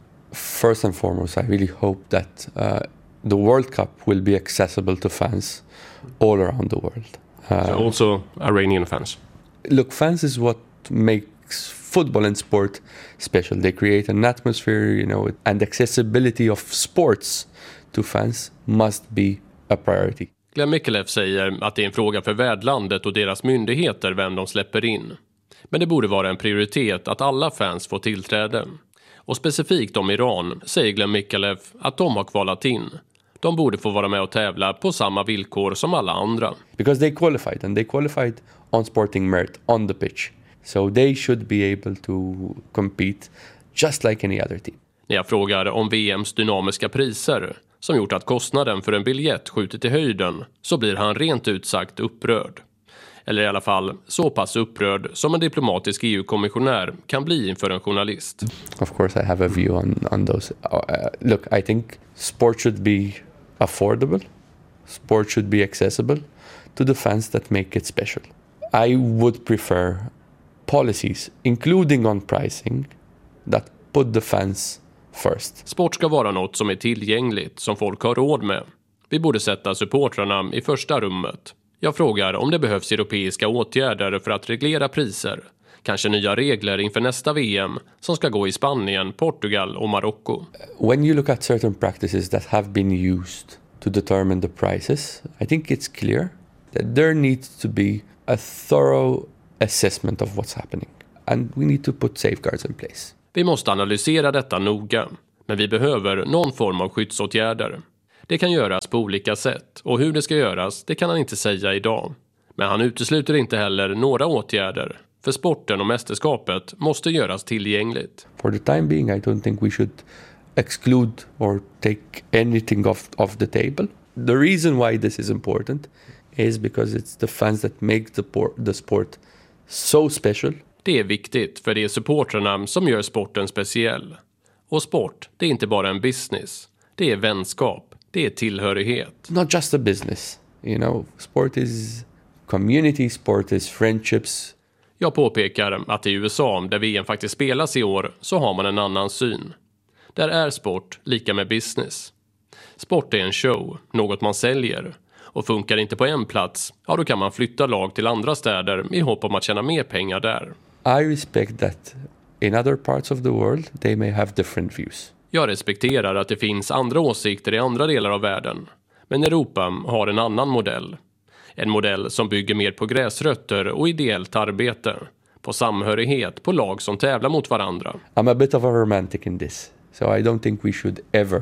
Speaker 12: First and foremost, I really hope that uh, the World Cup will be accessible to fans all around the world. Uh,
Speaker 13: so also Iranian fans?
Speaker 12: Look, fans is what makes football and sport special. They create an atmosphere, you know, and accessibility of sports to fans must be a priority.
Speaker 11: Glenn Mickelef säger att det är en fråga för värdlandet och deras myndigheter vem de släpper in. Men det borde vara en prioritet att alla fans får tillträde. Och specifikt om Iran säger Glenn Mickelef att de har kvalat in. De borde få vara med och tävla på samma villkor som alla andra.
Speaker 12: Because they qualified and they qualified on sporting merit on the pitch. So they should be able to compete just like any other team.
Speaker 11: När jag frågar om V M:s dynamiska priser som gjort att kostnaden för en biljett skjutit i höjden så blir han rent ut sagt upprörd. Eller i alla fall så pass upprörd som en diplomatisk E U-kommissionär kan bli inför en journalist.
Speaker 12: Of course I have a view on, on those. Uh, look, I think sport should be affordable. Sport should be accessible to the fans that make it special. I would prefer policies, including on pricing, that put the fans first.
Speaker 11: Sport ska vara något som är tillgängligt, som folk har råd med. Vi borde sätta supportrarna i första rummet. Jag frågar om det behövs europeiska åtgärder för att reglera priser. Kanske nya regler inför nästa V M som ska gå i Spanien, Portugal och Marocko.
Speaker 12: When you look at certain practices that have been used to determine the prices, I think it's clear that there needs to be a thorough assessment of what's happening. And we need to put safeguards in place.
Speaker 11: Vi måste analysera detta noga, men vi behöver någon form av skyddsåtgärder. Det kan göras på olika sätt och hur det ska göras, det kan han inte säga idag. Men han utesluter inte heller några åtgärder, för sporten och mästerskapet måste göras tillgängligt.
Speaker 12: For the time being, I don't think we should exclude or take anything off, off the table. The reason why this is important is because it's the fans that make the, por- the sport so special.
Speaker 11: Det är viktigt för det är supportrarna som gör sporten speciell. Och sport, det är inte bara en business. Det är vänskap. Det är tillhörighet.
Speaker 12: Not just a business. You know, sport is community, sport is friendships.
Speaker 11: Jag påpekar att i U S A, där V M faktiskt spelas i år, så har man en annan syn. Där är sport lika med business. Sport är en show, något man säljer. Och funkar inte på en plats, ja då kan man flytta lag till andra städer i hopp om att tjäna mer pengar där.
Speaker 12: I respect that in other parts of the world they may have different views.
Speaker 11: Jag respekterar att det finns andra åsikter i andra delar av världen. Men Europa har en annan modell. En modell som bygger mer på gräsrötter och ideellt arbete. På samhörighet, på lag som tävlar mot varandra.
Speaker 12: I'm a bit of a romantic in this. So I don't think we should ever,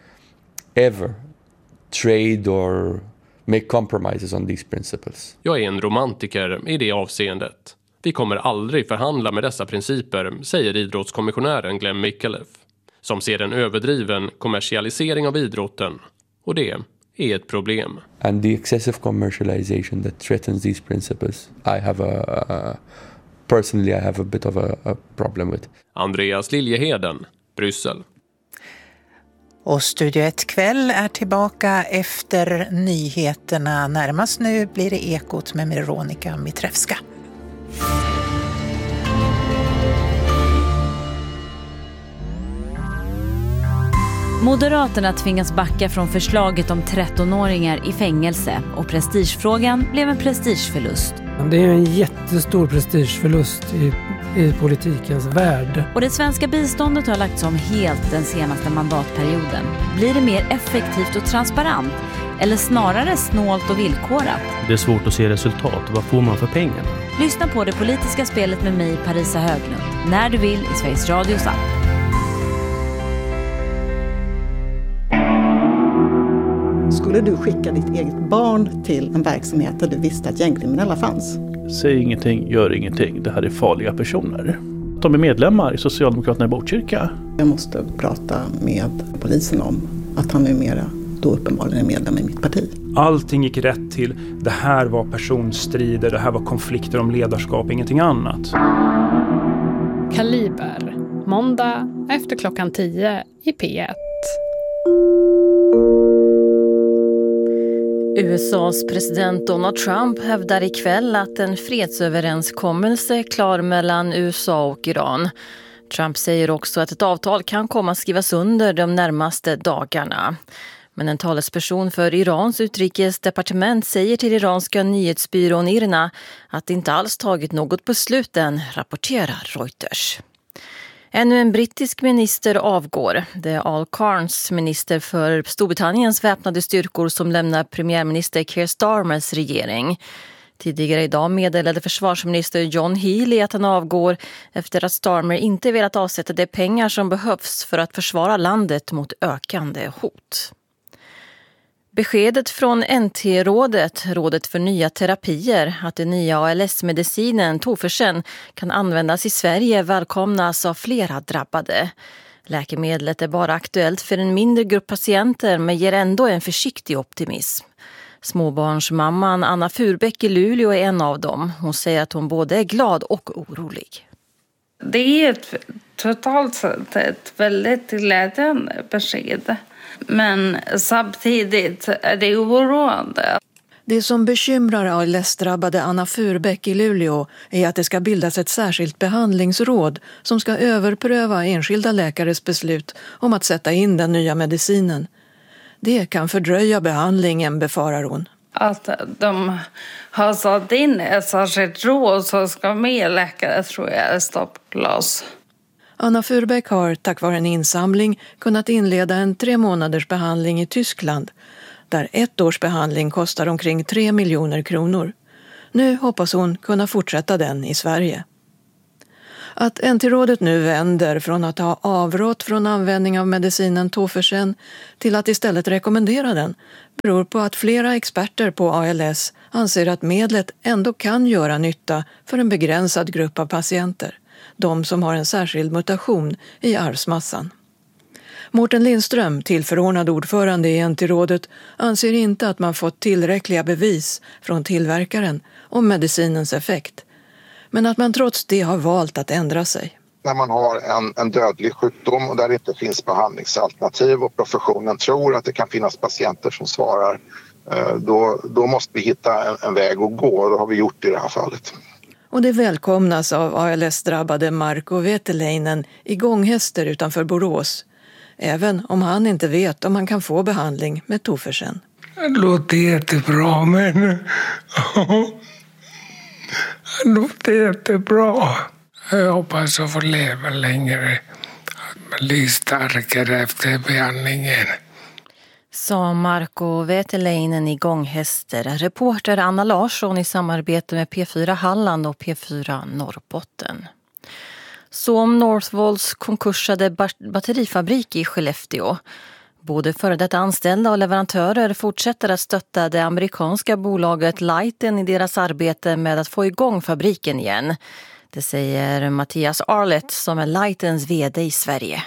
Speaker 12: ever trade or make compromises on these principles.
Speaker 11: Jag är en romantiker i det avseendet. Vi kommer aldrig förhandla med dessa principer, säger idrottskommissionären Glenn Mickelef, som ser en överdriven kommersialisering av idrotten. Och det är ett problem.
Speaker 12: And the excessive commercialization that threatens these principles, I have a, uh, personally I have a bit of a, a problem with.
Speaker 11: Andreas Liljeheden, Bryssel.
Speaker 1: Och Studio ett kväll är tillbaka efter nyheterna. Närmast nu blir det Ekot med Veronica Mitrevska.
Speaker 14: Moderaterna tvingas backa från förslaget om trettonåringar i fängelse och prestigefrågan blev en prestigeförlust.
Speaker 9: Det är en jättestor prestigeförlust i, i politikens värld.
Speaker 14: Och det svenska biståndet har lagts om helt den senaste mandatperioden. Blir det mer effektivt och transparent eller snarare snålt och villkorat?
Speaker 15: Det är svårt att se resultat. Vad får man för pengarna?
Speaker 14: Lyssna på Det politiska spelet med mig, Parisa Höglund, när du vill i Sveriges Radios app.
Speaker 16: Skulle du skicka ditt eget barn till en verksamhet där du visste att gängkriminella fanns?
Speaker 15: Säg ingenting, gör ingenting. Det här är farliga personer. De är medlemmar i Socialdemokraterna i Botkyrka.
Speaker 16: Jag måste prata med polisen om att han numera då uppenbarligen är medlem i mitt parti.
Speaker 17: Allting gick rätt till. Det här var personstrider, det här var konflikter om ledarskap, ingenting annat.
Speaker 18: Kaliber, måndag efter klockan tio i P ett.
Speaker 6: U S A:s president Donald Trump hävdar ikväll att en fredsöverenskommelse är klar mellan U S A och Iran. Trump säger också att ett avtal kan komma att skrivas under de närmaste dagarna. Men en talesperson för Irans utrikesdepartement säger till iranska nyhetsbyrån IRNA att det inte alls tagit något beslut än, rapporterar Reuters. Ännu en brittisk minister avgår. Det är Al Carnes, minister för Storbritanniens väpnade styrkor, som lämnar premiärminister Keir Starmers regering. Tidigare idag meddelade försvarsminister John Healey att han avgår efter att Starmer inte velat avsätta de pengar som behövs för att försvara landet mot ökande hot. Beskedet från N T-rådet, Rådet för nya terapier, att den nya A L S-medicinen Tofersen kan användas i Sverige välkomnas av flera drabbade. Läkemedlet är bara aktuellt för en mindre grupp patienter men ger ändå en försiktig optimism. Småbarnsmamman Anna Furbäck i Luleå är en av dem. Hon säger att hon både är glad och orolig.
Speaker 19: Det är ett, totalt sett ett väldigt glädjande besked. Men samtidigt är det oroande.
Speaker 20: Det som bekymrar A L S-drabbade Anna Furbäck i Luleå är att det ska bildas ett särskilt behandlingsråd som ska överpröva enskilda läkares beslut om att sätta in den nya medicinen. Det kan fördröja behandlingen, befarar hon.
Speaker 19: Att de har satt in ett särskilt råd som ska med läkare tror jag är stoppglas.
Speaker 20: Anna Furbäck har tack vare en insamling kunnat inleda en tre månaders behandling i Tyskland, där ett års behandling kostar omkring tre miljoner kronor. Nu hoppas hon kunna fortsätta den i Sverige. Att N T-rådet nu vänder från att ha avrått från användning av medicinen Tofersen till att istället rekommendera den beror på att flera experter på A L S anser att medlet ändå kan göra nytta för en begränsad grupp av patienter, de som har en särskild mutation i arvsmassan. Mårten Lindström, tillförordnad ordförande i N T-rådet, anser inte att man fått tillräckliga bevis från tillverkaren om medicinens effekt, men att man trots det har valt att ändra sig.
Speaker 21: När man har en, en dödlig sjukdom och där det inte finns behandlingsalternativ och professionen tror att det kan finnas patienter som svarar, då, då måste vi hitta en, en väg att gå, och det har vi gjort i det här fallet.
Speaker 20: Och det välkomnas av A L S-drabbade Marko Veteleinen i Gånghester utanför Borås, även om han inte vet om han kan få behandling med Tofersen.
Speaker 22: Det låter jättebra, men det låter jättebra. Jag hoppas att få leva längre, att bli starkare efter behandlingen.
Speaker 6: Sa Marko Veteleinen i Gånghester. Reporter Anna Larsson i samarbete med P fyra Halland och P fyra Norrbotten. Så om Northvolts konkursade batterifabrik i Skellefteå. Både före detta anställda och leverantörer fortsätter att stötta det amerikanska bolaget Lighten i deras arbete med att få igång fabriken igen. Det säger Mattias Arlett som är Lightens vd i Sverige.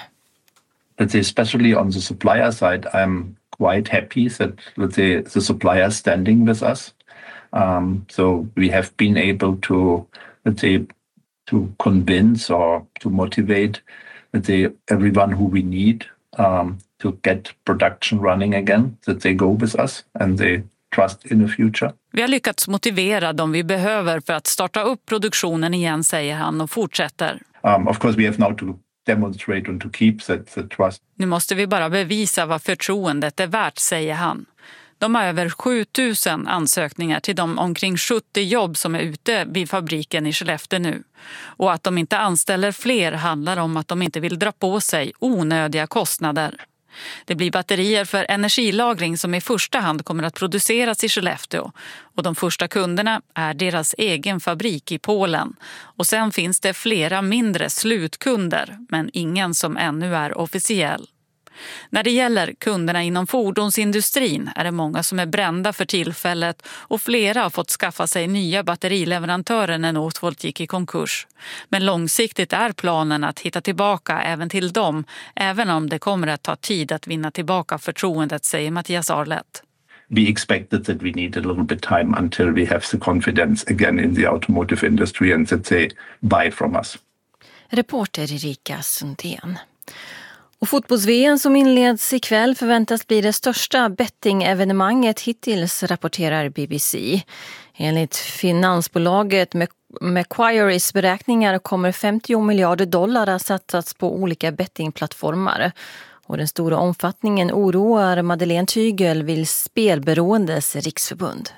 Speaker 23: Especially on the supplier side, I'm quite happy that let's say, the supplier is standing with us. Um, so we have been able to, let's say, to convince or to motivate, let's say, everyone who we need um, to get production running again, that they go with us and they trust in the future.
Speaker 24: Vi har lyckats motivera dem vi behöver för att starta upp produktionen igen, säger han och fortsätter.
Speaker 23: Um, of course we have now to demonstrate and to keep that, that trust.
Speaker 24: Nu måste vi bara bevisa vad förtroendet är värt, säger han. De har över sju tusen ansökningar till de omkring sjuttio jobb som är ute vid fabriken i Skellefteå nu. Och att de inte anställer fler handlar om att de inte vill dra på sig onödiga kostnader. Det blir batterier för energilagring som i första hand kommer att produceras i Skellefteå. Och de första kunderna är deras egen fabrik i Polen. Och sen finns det flera mindre slutkunder, men ingen som ännu är officiell. När det gäller kunderna inom fordonsindustrin är det många som är brända för tillfället och flera har fått skaffa sig nya batterileverantörer när Northvolt gick i konkurs. Men långsiktigt är planen att hitta tillbaka även till dem, även om det kommer att ta tid att vinna tillbaka förtroendet, säger Mattias Arlett.
Speaker 23: We expected that we need a little bit time until we have the confidence again in the automotive industry and that they buy from us.
Speaker 6: Reporter Erika Sundén.
Speaker 20: Och fotbolls-V M som inleds ikväll förväntas bli det största betting-evenemanget hittills, rapporterar B B C. Enligt finansbolaget Macquaries beräkningar kommer femtio miljarder dollar att satsas på olika bettingplattformar. Och den stora omfattningen oroar Madeleine Tygel vid Spelberoendes riksförbund.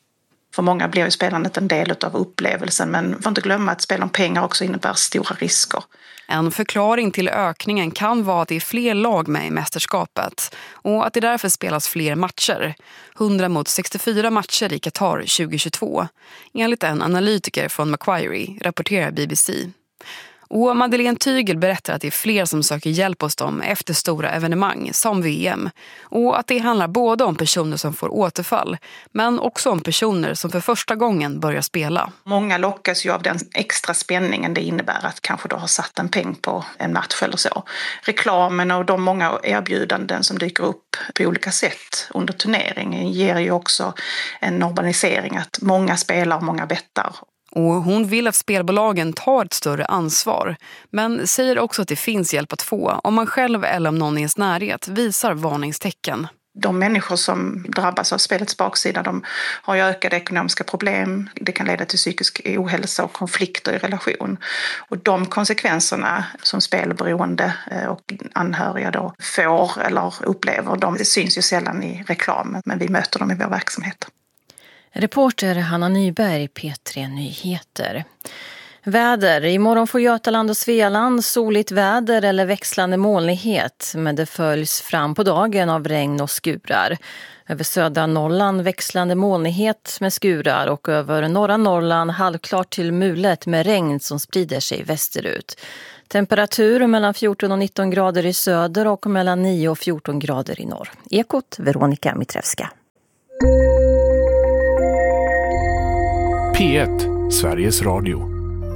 Speaker 2: För många blir ju spelandet en del av upplevelsen, men får inte glömma att spel om pengar också innebär stora risker.
Speaker 3: En förklaring till ökningen kan vara att det är fler lag med i mästerskapet och att det därför spelas fler matcher. hundra mot sextiofyra matcher i Qatar tjugohundratjugotvå. Enligt en analytiker från Macquarie, rapporterar B B C. Och Madeleine Tygel berättar att det är fler som söker hjälp hos dem efter stora evenemang som V M. Och att det handlar både om personer som får återfall, men också om personer som för första gången börjar spela.
Speaker 2: Många lockas ju av den extra spänningen det innebär att kanske då ha satt en peng på en match eller så. Reklamen och de många erbjudanden som dyker upp på olika sätt under turneringen ger ju också en normalisering att många spelar och många bettar.
Speaker 3: Och hon vill att spelbolagen tar ett större ansvar, men säger också att det finns hjälp att få om man själv eller om någon i ens närhet visar varningstecken.
Speaker 2: De människor som drabbas av spelets baksida, de har ju ökade ekonomiska problem. Det kan leda till psykisk ohälsa och konflikter i relation. Och de konsekvenserna som spelberoende och anhöriga då får eller upplever, de syns ju sällan i reklamen, men vi möter dem i vår verksamhet.
Speaker 20: Reporter Hanna Nyberg, P tre Nyheter. Väder. Imorgon får Götaland och Svealand soligt väder eller växlande molnighet, men det följs fram på dagen av regn och skurar. Över södra Norrland växlande molnighet med skurar och över norra Norrland halvklart till mulet med regn som sprider sig västerut. Temperatur mellan fjorton och nitton grader i söder och mellan nio och fjorton grader i norr. Ekot, Veronica Mitrevska.
Speaker 4: P ett, Sveriges Radio.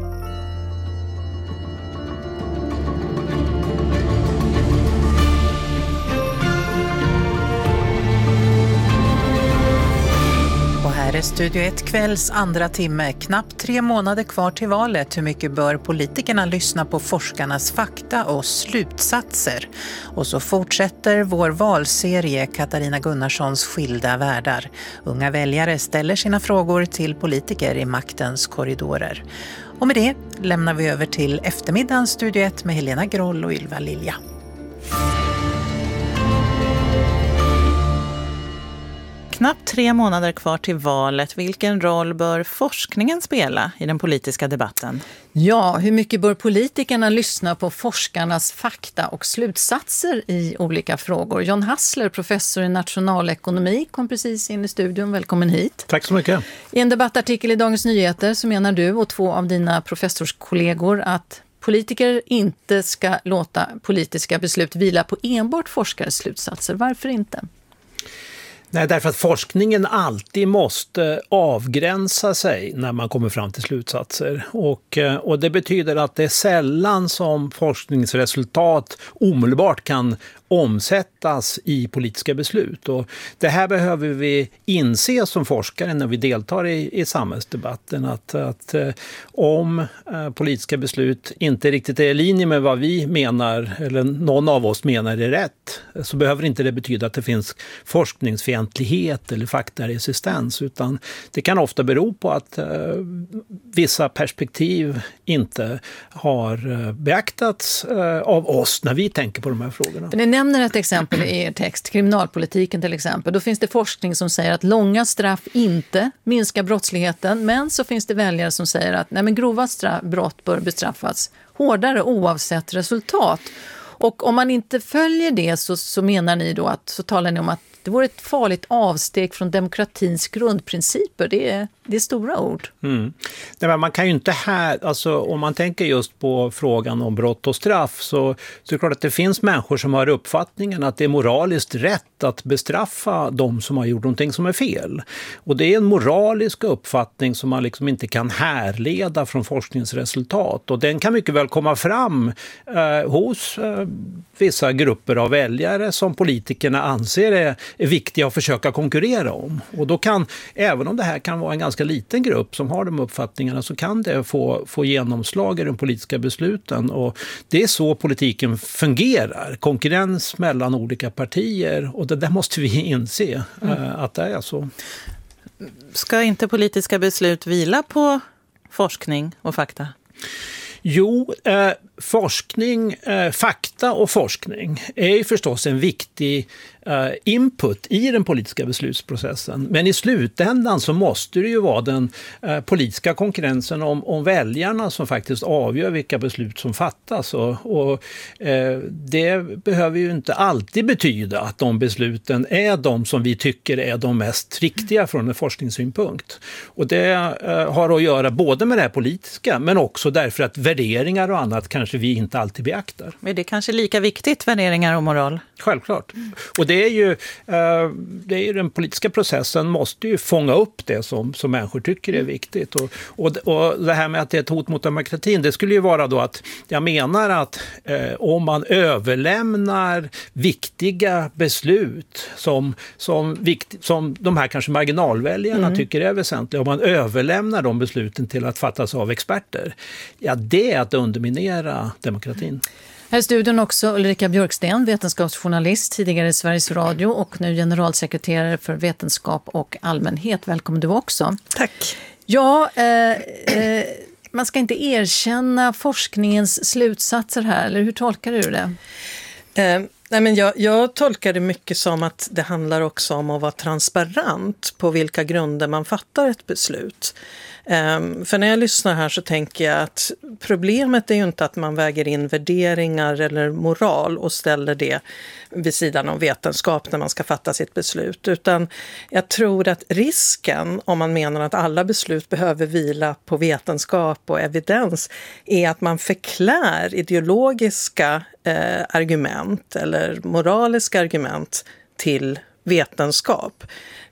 Speaker 1: Och här är Studio ett kvälls andra timme. Knappt tre månader kvar till valet. Hur mycket bör politikerna lyssna på forskarnas fakta och slutsatser? Och så fortsätter vår valserie Katarina Gunnarssons skilda världar. Unga väljare ställer sina frågor till politiker i maktens korridorer. Och med det lämnar vi över till eftermiddagens Studio ett med Helena Groll och Ylva Lilja.
Speaker 5: Knappt tre månader kvar till valet. Vilken roll bör forskningen spela i den politiska debatten?
Speaker 6: Ja, hur mycket bör politikerna lyssna på forskarnas fakta och slutsatser i olika frågor? John Hassler, professor i nationalekonomi, kom precis in i studion. Välkommen hit.
Speaker 7: Tack så mycket.
Speaker 6: I en debattartikel i Dagens Nyheter så menar du och två av dina professorskollegor att politiker inte ska låta politiska beslut vila på enbart forskares slutsatser. Varför inte?
Speaker 7: Nej, därför att forskningen alltid måste avgränsa sig när man kommer fram till slutsatser. Och, och det betyder att det är sällan som forskningsresultat omedelbart kan omsättas i politiska beslut. Och det här behöver vi inse som forskare när vi deltar i, i samhällsdebatten. Att, att om eh, politiska beslut inte riktigt är i linje med vad vi menar eller någon av oss menar är rätt, så behöver inte det betyda att det finns forskningsfientlighet eller faktaresistens, utan det kan ofta bero på att eh, vissa perspektiv inte har eh, beaktats eh, av oss när vi tänker på de här frågorna.
Speaker 6: Ni nämner ett exempel i er text, kriminalpolitiken till exempel. Då finns det forskning som säger att långa straff inte minskar brottsligheten, men så finns det väljare som säger att nej, men grova straff, brott bör bestraffas hårdare oavsett resultat. Och om man inte följer det så, så menar ni då att, så talar ni om att det vore ett farligt avsteg från demokratins grundprinciper. Det är, det är stora ord.
Speaker 7: Mm. Nej, men man kan ju inte här, alltså om man tänker just på frågan om brott och straff, så, så är det klart att det finns människor som har uppfattningen att det är moraliskt rätt att bestraffa de som har gjort någonting som är fel. Och det är en moralisk uppfattning som man liksom inte kan härleda från forskningsresultat. Och den kan mycket väl komma fram eh, hos eh, vissa grupper av väljare som politikerna anser är är viktiga att försöka konkurrera om. Och då kan, även om det här kan vara en ganska ganska liten grupp som har de uppfattningarna så kan det få, få genomslag i de politiska besluten. Och det är så politiken fungerar. Konkurrens mellan olika partier och det där måste vi inse mm. att det är så.
Speaker 5: Ska inte politiska beslut vila på forskning och fakta?
Speaker 7: Jo, eh, forskning, eh, fakta och forskning är ju förstås en viktig eh, input i den politiska beslutsprocessen. Men i slutändan så måste det ju vara den eh, politiska konkurrensen om, om väljarna som faktiskt avgör vilka beslut som fattas. Och, och eh, det behöver ju inte alltid betyda att de besluten är de som vi tycker är de mest riktiga från en forskningssynpunkt. Och det eh, har att göra både med det här politiska men också därför att värderingar och annat kanske vi inte alltid beaktar.
Speaker 5: Men det är kanske lika viktigt, värderingar och moral?
Speaker 7: Självklart. Och det är ju, det är ju den politiska processen måste ju fånga upp det som, som människor tycker är viktigt. Och, och, och det här med att det är ett hot mot demokratin, det skulle ju vara då att jag menar att eh, om man överlämnar viktiga beslut som, som, vikt, som de här kanske marginalväljarna mm. tycker är väsentliga, om man överlämnar de besluten till att fattas av experter, ja det är att underminera demokratin.
Speaker 6: Här i studion också Ulrika Björksten, vetenskapsjournalist, tidigare i Sveriges Radio och nu generalsekreterare för vetenskap och allmänhet. Välkommen du också.
Speaker 20: Tack.
Speaker 6: Ja, eh, eh, man ska inte erkänna forskningens slutsatser här, eller hur tolkar du det?
Speaker 20: Eh, nej men jag, jag tolkar det mycket som att det handlar också om att vara transparent på vilka grunder man fattar ett beslut. Um, för när jag lyssnar här så tänker jag att problemet är ju inte att man väger in värderingar eller moral och ställer det vid sidan av vetenskap när man ska fatta sitt beslut, utan jag tror att risken om man menar att alla beslut behöver vila på vetenskap och evidens är att man förklär ideologiska eh, argument eller moraliska argument till vetenskap.